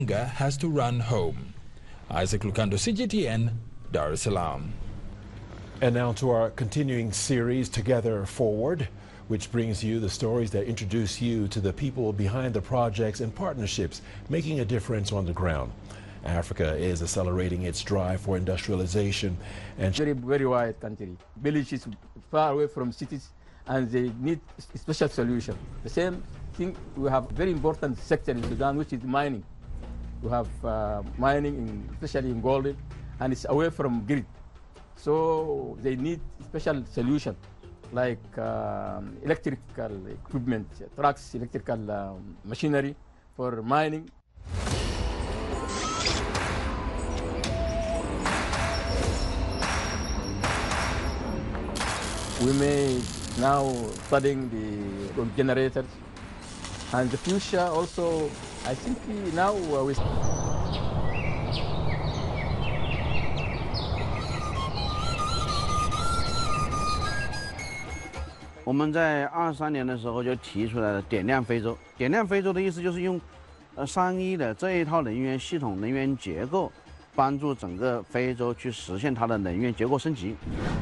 has to run home. Isaac Lucando, CGTN, Dar es Salaam. And now to our continuing series, Together Forward, which brings you the stories that introduce you to the people behind the projects and partnerships making a difference on the ground. Africa is accelerating its drive for industrialization and very wide country. Villages far away from cities, and they need a special solution. The same thing, we have a very important sector in Sudan, which is mining. We have mining, especially in gold, and it's away from grid. So they need special solution, like electrical equipment, trucks, electrical machinery for mining. We may now studying the generators, and the future also, I think now we. 我们在23年的时候就提出来了点亮非洲。点亮非洲的意思就是用3E的这一套能源系统、能源结构，帮助整个非洲去实现它的能源结构升级。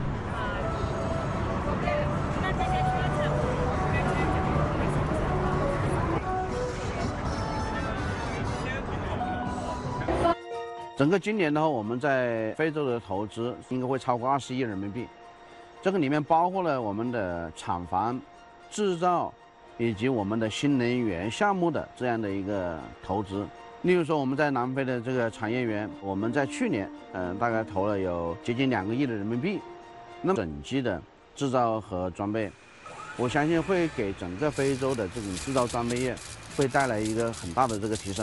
整个今年的话，我们在非洲的投资应该会超过20亿人民币。 这个里面包括了我们的厂房、制造，以及我们的新能源项目的这样的一个投资。例如说，我们在南非的这个产业园，我们在去年，大概投了有接近2个亿的人民币。那么整机的制造和装备，我相信会给整个非洲的这种制造装备业会带来一个很大的这个提升。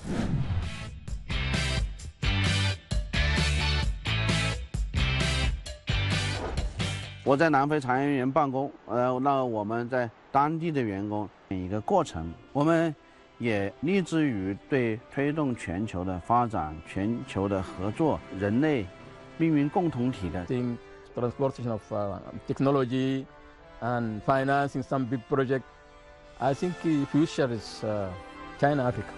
我在南非产业园办公，那我们在当地的员工一个过程，我们也立志于对推动全球的发展、全球的合作、人类命运共同体的 transportation of technology and financing some big project. I think the future is China Africa.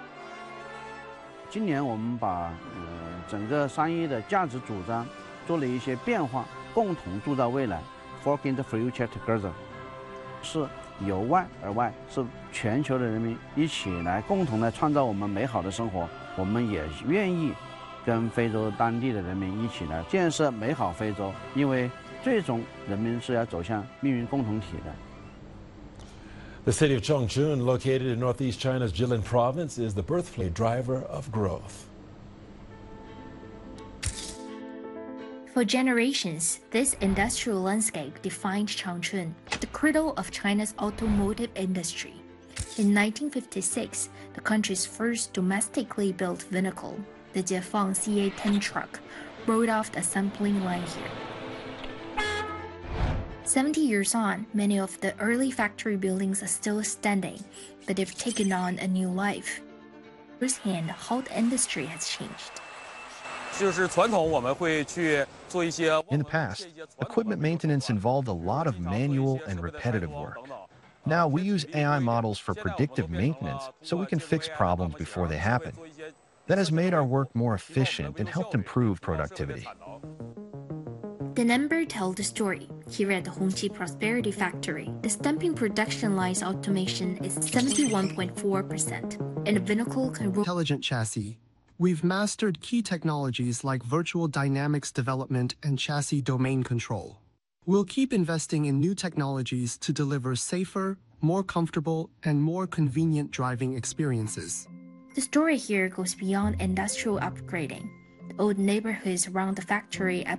今年我们把整个3E的价值主张做了一些变化。 共同铸造未来 ，Forging the future together， 是由外而外，是全球的人民一起来共同来创造我们美好的生活。我们也愿意跟非洲当地的人民一起来建设美好非洲，因为最终人民是要走向命运共同体的。 The city of Chongqing, located in northeast China's Jilin province, is the birthplace driver of growth. For generations, this industrial landscape defined Changchun, the cradle of China's automotive industry. In 1956, the country's first domestically built vehicle, the Jiefang CA-10 truck, rolled off the assembling line here. 70 years on, many of the early factory buildings are still standing, but they've taken on a new life. Firsthand, how the industry has changed. In the past, equipment maintenance involved a lot of manual and repetitive work. Now we use AI models for predictive maintenance so we can fix problems before they happen. That has made our work more efficient and helped improve productivity. The number tells the story. Here at the Hongqi Prosperity Factory, the stamping production line's automation is 71.4%, and the vehicle can roll intelligent chassis. We've mastered key technologies like virtual dynamics development and chassis domain control. We'll keep investing in new technologies to deliver safer, more comfortable, and more convenient driving experiences. The story here goes beyond industrial upgrading. The old neighborhoods around the factory